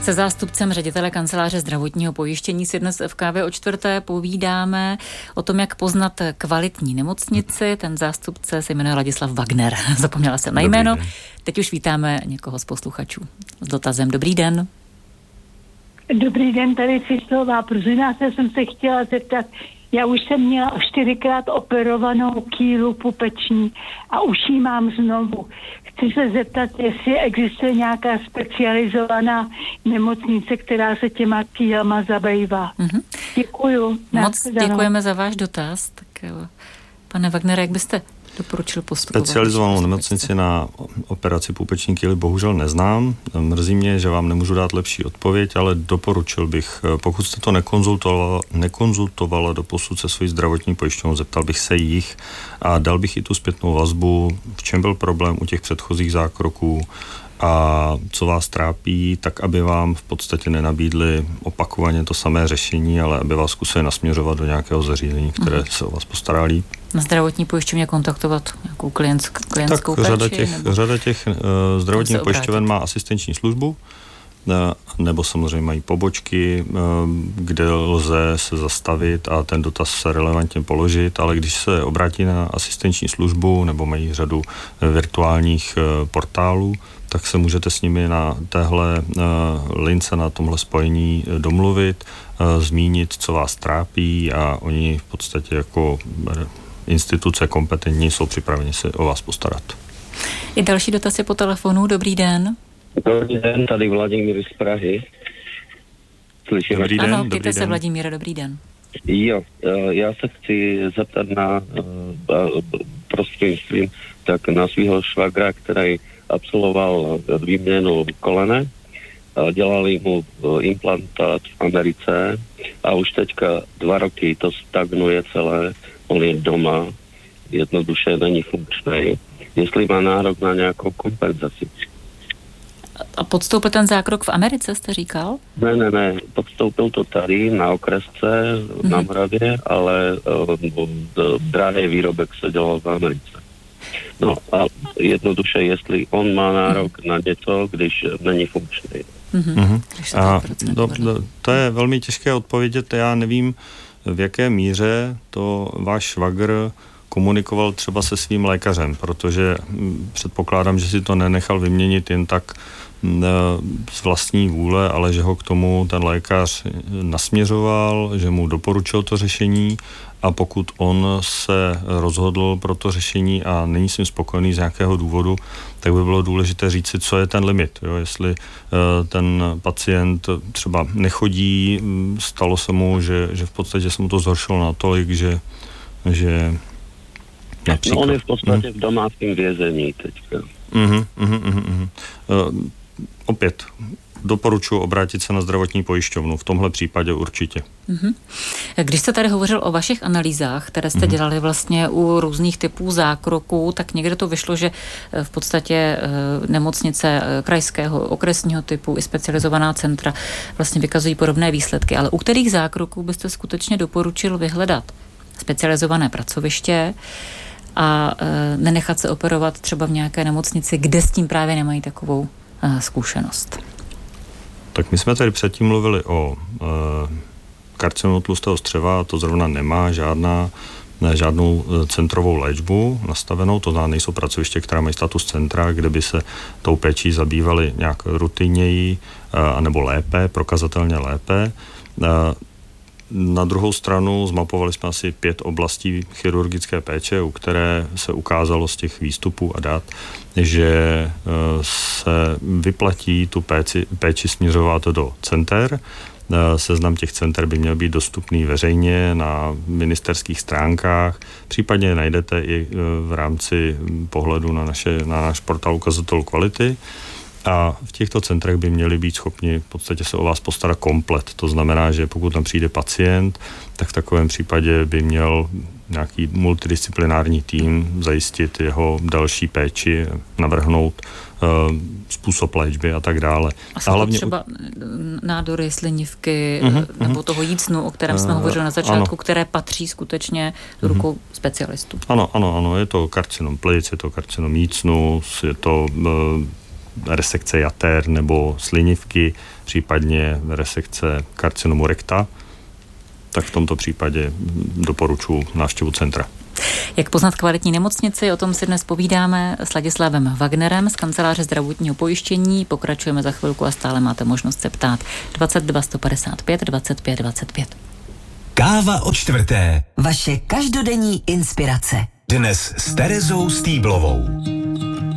Se zástupcem ředitele kanceláře zdravotního pojištění si dnes v Kávě o čtvrté povídáme o tom, jak poznat kvalitní nemocnici. Ten zástupce se jmenuje Ladislav Wagner. Zapomněla jsem na jméno. Teď už vítáme někoho z posluchačů s dotazem. Dobrý den. Dobrý den, tady Císlová. Prosím, já jsem se chtěla zeptat, já už jsem měla 4krát operovanou kýlu pupeční a už ji mám znovu. Chci se zeptat, jestli existuje nějaká specializovaná nemocnice, která se těma kýlama zabývá. Mm-hmm. Děkuju. Moc děkujeme za váš dotaz. Tak jo. Pane Wagnere, jak byste doporučil postupovat? Specializovanou nemocnici na operaci pupeční kýly bohužel neznám. Mrzí mě, že vám nemůžu dát lepší odpověď, ale doporučil bych, pokud jste to nekonzultovala doposud se svojí zdravotní pojišťovnou, zeptal bych se jich a dal bych i tu zpětnou vazbu, v čem byl problém u těch předchozích zákroků a co vás trápí, tak aby vám v podstatě nenabídli opakovaně to samé řešení, ale aby vás zkusili nasměřovat do nějakého zařízení, které se o vás postará líp. Na zdravotní pojišťovně kontaktovat nějakou klientskou péči? Řada těch zdravotních pojišťoven má asistenční službu, nebo samozřejmě mají pobočky, kde lze se zastavit a ten dotaz se relevantně položit, ale když se obrátí na asistenční službu nebo mají řadu virtuálních portálů, tak se můžete s nimi na téhle lince, na tomhle spojení domluvit, zmínit, co vás trápí a oni v podstatě jako instituce kompetentní jsou připraveni se o vás postarat. I další dotaz je po telefonu. Dobrý den. Dobrý den, tady Vladimír z Prahy. Slyším? Dobrý den. Ano, ptejte se, Vladimíre, dobrý den. Jo, já se chci zeptat na prostřednictvím tak na svého švagra, který absolvoval výměnu kolene. Dělali mu implantát v Americe a už teďka 2 roky to stagnuje celé. On je doma, jednoduše není funkčný. Jestli má nárok na nějakou kompenzaci. A podstoupil ten zákrok v Americe, jste říkal? Ne, podstoupil to tady na okresce, na Moravě, ale drahý výrobek se dělal v Americe. No a jednoduše, jestli on má nárok na něco, když není funkčný. To je velmi těžké odpovědět, já nevím, v jaké míře to váš švagr komunikoval třeba se svým lékařem, protože předpokládám, že si to nenechal vyměnit jen tak z vlastní vůle, ale že ho k tomu ten lékař nasměřoval, že mu doporučil to řešení a pokud on se rozhodl pro to řešení a není s ním spokojený z nějakého důvodu, tak by bylo důležité říct si, co je ten limit. Jo? Jestli ten pacient třeba nechodí, stalo se mu, že v podstatě se mu to zhoršilo natolik, že například... No on je v podstatě v domácím vězení teďka. Opět doporučuji obrátit se na zdravotní pojišťovnu, v tomhle případě určitě. Když jste tady hovořil o vašich analýzách, které jste dělali vlastně u různých typů zákroků, tak někde to vyšlo, že v podstatě nemocnice krajského, okresního typu i specializovaná centra vlastně vykazují podobné výsledky, ale u kterých zákroků byste skutečně doporučil vyhledat specializované pracoviště a nenechat se operovat třeba v nějaké nemocnici, kde s tím právě nemají takovou zkušenost? Tak my jsme tady předtím mluvili o karcinomu tlustého střeva, to zrovna nemá žádnou centrovou léčbu nastavenou, to nejsou pracoviště, která mají status centra, kde by se tou péčí zabývali nějak rutinněji, anebo lépe, prokazatelně lépe. Na druhou stranu zmapovali jsme asi 5 oblastí chirurgické péče, u které se ukázalo z těch výstupů a dat, že se vyplatí tu péči směřovat do center. Seznam těch center by měl být dostupný veřejně na ministerských stránkách, případně najdete i v rámci pohledu na náš portál ukazatelů kvality. A v těchto centrech by měli být schopni v podstatě se o vás postarat komplet. To znamená, že pokud tam přijde pacient, tak v takovém případě by měl nějaký multidisciplinární tým zajistit jeho další péči, navrhnout způsob léčby a tak dále. A hlavně třeba nádory, slinivky nebo toho jícnu, o kterém jsme hovořili na začátku, které patří skutečně do rukou specialistů. Ano, je to karcinom plic, je to karcinom jícnu, je to resekce jater nebo slinivky, případně resekce karcinomu rekta, tak v tomto případě doporučuji návštěvu centra. Jak poznat kvalitní nemocnici, o tom si dnes povídáme s Ladislavem Wagnerem z kanceláře zdravotního pojištění. Pokračujeme za chvilku a stále máte možnost se ptát. 22 155 25 25. Káva od čtvrté. Vaše každodenní inspirace. Dnes s Terezou Stýblovou.